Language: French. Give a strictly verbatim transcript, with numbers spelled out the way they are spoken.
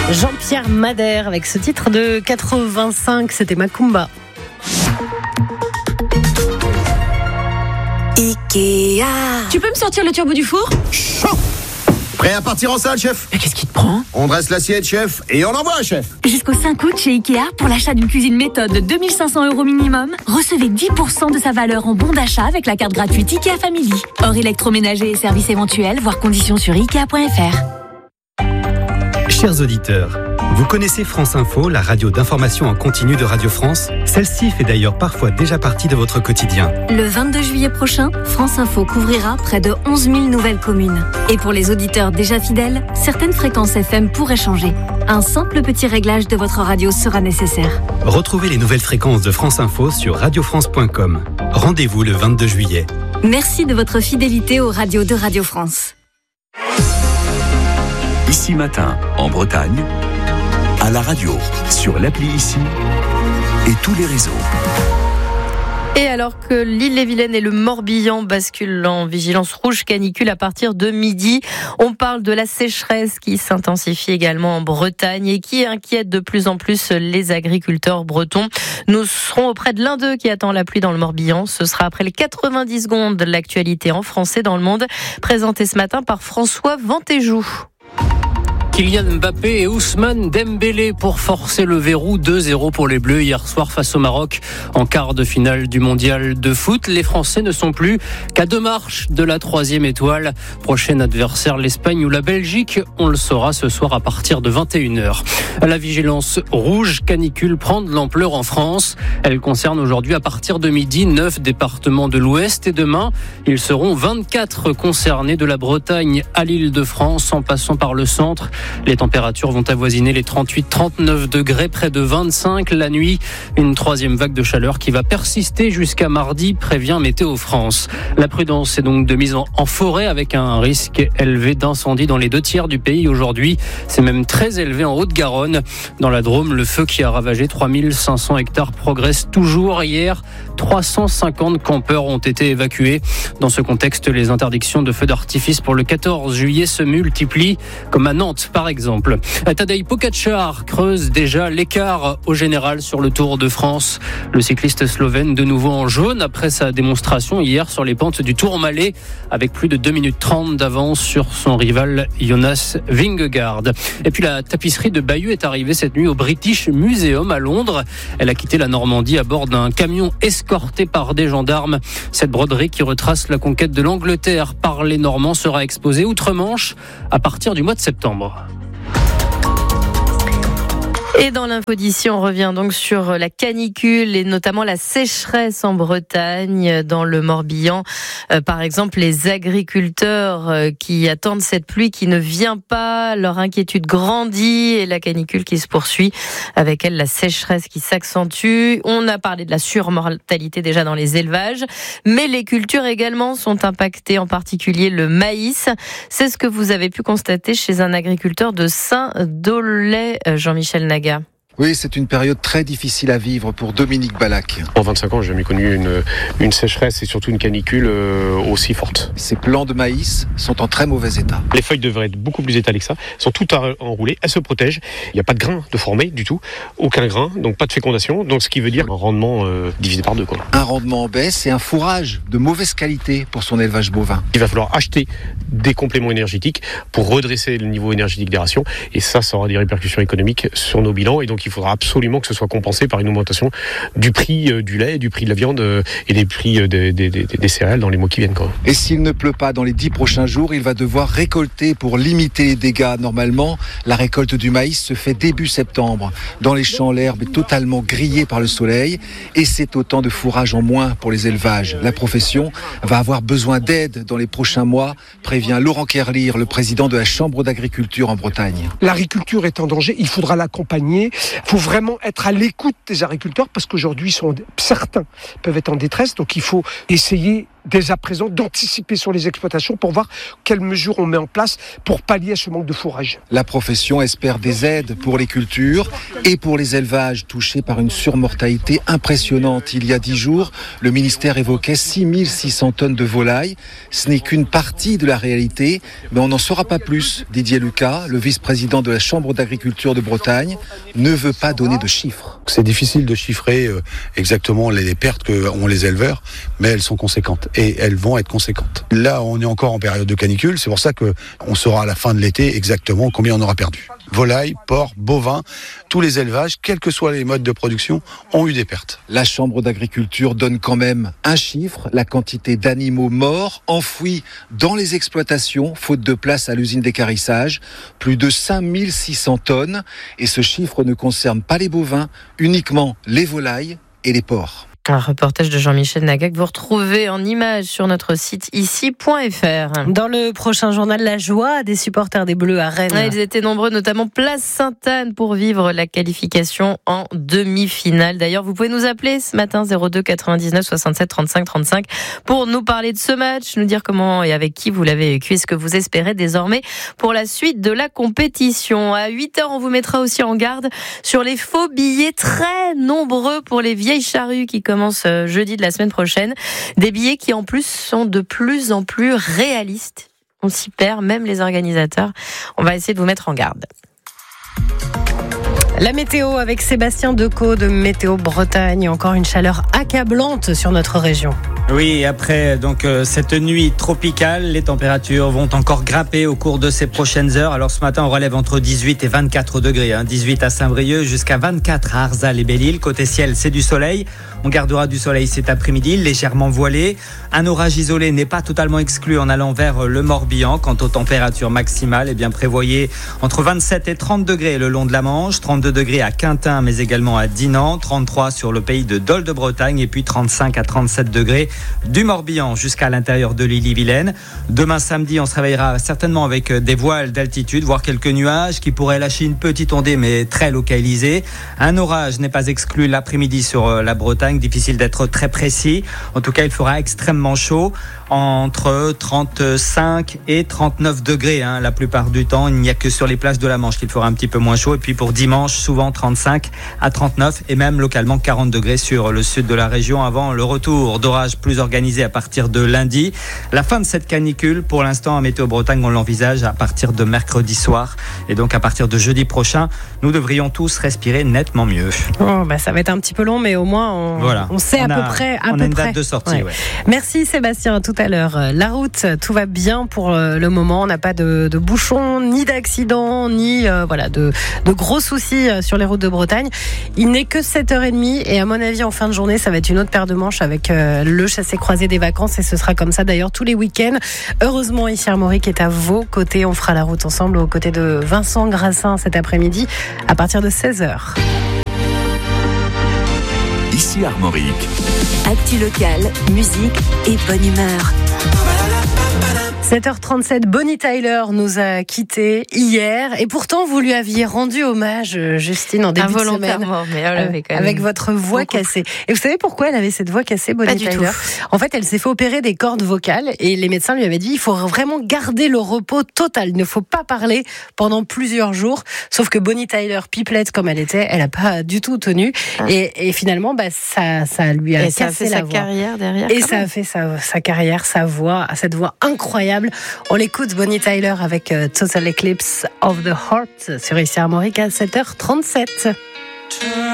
Jean-Pierre Madère avec ce titre de quatre-vingt-cinq, c'était Macumba. Ikea. Tu peux me sortir le turbo du four ? Chaud. Prêt à partir en salle, chef ? Mais qu'est-ce qui te prend ? On dresse l'assiette, chef, et on envoie, chef. Jusqu'au cinq août chez Ikea, pour l'achat d'une cuisine méthode de deux mille cinq cents euros minimum, recevez dix pour cent de sa valeur en bon d'achat avec la carte gratuite Ikea Family. Hors électroménager et services éventuels, voir conditions sur ikea point f r. Chers auditeurs, vous connaissez France Info, la radio d'information en continu de Radio France ? Celle-ci fait d'ailleurs parfois déjà partie de votre quotidien. Le vingt-deux juillet prochain, France Info couvrira près de onze mille nouvelles communes. Et pour les auditeurs déjà fidèles, certaines fréquences F M pourraient changer. Un simple petit réglage de votre radio sera nécessaire. Retrouvez les nouvelles fréquences de France Info sur radio france point com. Rendez-vous le vingt-deux juillet. Merci de votre fidélité aux radios de Radio France. Ici Matin, en Bretagne, à la radio, sur l'appli Ici et tous les réseaux. Et alors que l'Île-et-Vilaine et le Morbihan basculent en vigilance rouge canicule à partir de midi, on parle de la sécheresse qui s'intensifie également en Bretagne et qui inquiète de plus en plus les agriculteurs bretons. Nous serons auprès de l'un d'eux qui attend la pluie dans le Morbihan. Ce sera après les quatre-vingt-dix secondes de l'actualité en français dans le monde, présenté ce matin par François Ventéjou. Kylian Mbappé et Ousmane Dembélé pour forcer le verrou. deux zéro pour les Bleus hier soir face au Maroc en quart de finale du mondial de foot. Les Français ne sont plus qu'à deux marches de la troisième étoile. Prochain adversaire, l'Espagne ou la Belgique. On le saura ce soir à partir de vingt et une heures. La vigilance rouge canicule prend de l'ampleur en France. Elle concerne aujourd'hui à partir de midi neuf départements de l'Ouest et demain, ils seront vingt-quatre concernés de la Bretagne à l'Île-de-France en passant par le centre. Les températures vont avoisiner les trente-huit à trente-neuf degrés, près de vingt-cinq la nuit. Une troisième vague de chaleur qui va persister jusqu'à mardi, prévient Météo France. La prudence est donc de mise en forêt avec un risque élevé d'incendie dans les deux tiers du pays aujourd'hui. C'est même très élevé en Haute-Garonne. Dans la Drôme, le feu qui a ravagé trois mille cinq cents hectares progresse toujours. Hier, trois cent cinquante campeurs ont été évacués. Dans ce contexte, les interdictions de feux d'artifice pour le quatorze juillet se multiplient, comme à Nantes par exemple. Tadej Pogačar creuse déjà l'écart au général sur le Tour de France. Le cycliste slovène de nouveau en jaune après sa démonstration hier sur les pentes du Tourmalet avec plus de deux minutes trente d'avance sur son rival Jonas Vingegaard. Et puis la tapisserie de Bayeux est arrivée cette nuit au British Museum à Londres. Elle a quitté la Normandie à bord d'un camion escorté par des gendarmes. Cette broderie qui retrace la conquête de l'Angleterre par les Normands sera exposée outre-Manche à partir du mois de septembre. Et dans l'info d'ici, on revient donc sur la canicule et notamment la sécheresse en Bretagne, dans le Morbihan. Euh, par exemple, les agriculteurs euh, qui attendent cette pluie qui ne vient pas, leur inquiétude grandit et la canicule qui se poursuit. Avec elle, la sécheresse qui s'accentue. On a parlé de la surmortalité déjà dans les élevages, mais les cultures également sont impactées, en particulier le maïs. C'est ce que vous avez pu constater chez un agriculteur de Saint-Dolay, Jean-Michel Naga. Oui, c'est une période très difficile à vivre pour Dominique Ballac. En vingt-cinq ans, j'ai jamais connu une, une sécheresse et surtout une canicule euh, aussi forte. Ces plants de maïs sont en très mauvais état. Les feuilles devraient être beaucoup plus étalées que ça. Elles sont toutes enroulées, elles se protègent. Il n'y a pas de grain de formé du tout, aucun grain, donc pas de fécondation. Donc ce qui veut dire un rendement euh, divisé par deux, quoi. Un rendement en baisse et un fourrage de mauvaise qualité pour son élevage bovin. Il va falloir acheter des compléments énergétiques pour redresser le niveau énergétique des rations. Et ça, ça aura des répercussions économiques sur nos bilans. Et donc il faudra absolument que ce soit compensé par une augmentation du prix du lait, du prix de la viande et des prix des, des, des, des céréales dans les mois qui viennent, quoi. Et s'il ne pleut pas dans les dix prochains jours, il va devoir récolter pour limiter les dégâts. Normalement, la récolte du maïs se fait début septembre. Dans les champs, l'herbe est totalement grillée par le soleil et c'est autant de fourrage en moins pour les élevages. La profession va avoir besoin d'aide dans les prochains mois, prévient Laurent Kerlir, le président de la Chambre d'agriculture en Bretagne. L'agriculture est en danger, il faudra l'accompagner. Il faut vraiment être à l'écoute des agriculteurs parce qu'aujourd'hui, sont, certains peuvent être en détresse. Donc il faut essayer dès à présent, d'anticiper sur les exploitations pour voir quelles mesures on met en place pour pallier à ce manque de fourrage. La profession espère des aides pour les cultures et pour les élevages touchés par une surmortalité impressionnante. Il y a dix jours, le ministère évoquait six mille six cents tonnes de volailles. Ce n'est qu'une partie de la réalité, mais on n'en saura pas plus. Didier Lucas, le vice-président de la Chambre d'agriculture de Bretagne, ne veut pas donner de chiffres. C'est difficile de chiffrer euh, exactement les pertes qu'ont les éleveurs, mais elles sont conséquentes et elles vont être conséquentes. Là, on est encore en période de canicule, c'est pour ça qu'on saura à la fin de l'été exactement combien on aura perdu. Volailles, porcs, bovins, tous les élevages, quels que soient les modes de production, ont eu des pertes. La Chambre d'agriculture donne quand même un chiffre, la quantité d'animaux morts, enfouis dans les exploitations, faute de place à l'usine d'équarrissage, plus de cinq mille six cents tonnes. Et ce chiffre ne concerne pas les bovins, uniquement les volailles et les porcs. Un reportage de Jean-Michel Nagak que vous retrouvez en images sur notre site ici point f r. Dans le prochain journal, la joie des supporters des Bleus à Rennes. Ouais, ils étaient nombreux, notamment place Sainte-Anne, pour vivre la qualification en demi-finale. D'ailleurs, vous pouvez nous appeler ce matin zéro deux quatre-vingt-dix-neuf soixante-sept trente-cinq trente-cinq pour nous parler de ce match, nous dire comment et avec qui vous l'avez vécu et ce que vous espérez désormais pour la suite de la compétition. À huit heures, on vous mettra aussi en garde sur les faux billets très nombreux pour les vieilles charrues qui commence jeudi de la semaine prochaine. Des billets qui en plus sont de plus en plus réalistes. On s'y perd, même les organisateurs. On va essayer de vous mettre en garde. La météo avec Sébastien Decaux de Météo Bretagne. Encore une chaleur accablante sur notre région. Oui, après donc euh, cette nuit tropicale, les températures vont encore grimper au cours de ces prochaines heures. Alors ce matin, on relève entre dix-huit et vingt-quatre degrés. Hein. dix-huit à Saint-Brieuc, jusqu'à vingt-quatre à Arzal et Belle-Île. Côté ciel, c'est du soleil. On gardera du soleil cet après-midi, légèrement voilé. Un orage isolé n'est pas totalement exclu en allant vers le Morbihan. Quant aux températures maximales, eh bien prévoyez entre vingt-sept et trente degrés le long de la Manche, trente-deux degrés à Quintin, mais également à Dinan, trente-trois sur le pays de Dol de Bretagne et puis trente-cinq à trente-sept degrés du Morbihan jusqu'à l'intérieur de l'Ille-et-Vilaine. Demain samedi, on se réveillera certainement avec des voiles d'altitude, voire quelques nuages qui pourraient lâcher une petite ondée, mais très localisée. Un orage n'est pas exclu l'après-midi sur la Bretagne. Difficile d'être très précis. En tout cas, il fera extrêmement chaud, entre trente-cinq et trente-neuf degrés hein, la plupart du temps. Il n'y a que sur les plages de la Manche qu'il fera un petit peu moins chaud. Et puis pour dimanche, souvent trente-cinq à trente-neuf et même localement quarante degrés sur le sud de la région avant le retour d'orages plus organisés à partir de lundi. La fin de cette canicule, pour l'instant à Météo Bretagne, on l'envisage à partir de mercredi soir. Et donc à partir de jeudi prochain, nous devrions tous respirer nettement mieux. Oh, bah, ça va être un petit peu long, mais au moins on, voilà. on sait on à a, peu près. À on peu a une près. date de sortie. Ouais. Ouais. Merci Sébastien, à tout à l'heure. La route, tout va bien pour le moment. On n'a pas de, de bouchons, ni d'accidents, ni euh, voilà, de, de gros soucis sur les routes de Bretagne. Il n'est que sept heures trente et à mon avis, en fin de journée, ça va être une autre paire de manches avec euh, le chassé-croisé des vacances et ce sera comme ça d'ailleurs tous les week-ends. Heureusement, ici Armorique est à vos côtés. On fera la route ensemble aux côtés de Vincent Grassin cet après-midi à partir de seize heures. Ici Armorique. Actu locale, musique et bonne humeur. sept heures trente-sept, Bonnie Tyler nous a quittés hier et pourtant vous lui aviez rendu hommage, Justine, en début de semaine. Mais elle avait quand même avec votre voix beaucoup. cassée. Et vous savez pourquoi elle avait cette voix cassée, Bonnie Pas du Tyler? tout. En fait, elle s'est fait opérer des cordes vocales et les médecins lui avaient dit il faut vraiment garder le repos total. Il ne faut pas parler pendant plusieurs jours. Sauf que Bonnie Tyler, pipelette comme elle était, elle n'a pas du tout tenu. Ah. Et, et finalement, bah, ça, ça lui a et cassé ça a fait la sa voix. carrière derrière. Et ça même. a fait sa, sa carrière, sa voix, cette voix incroyable. On l'écoute, Bonnie Tyler, avec Total Eclipse of the Heart sur Ici Armorique à sept heures trente-sept.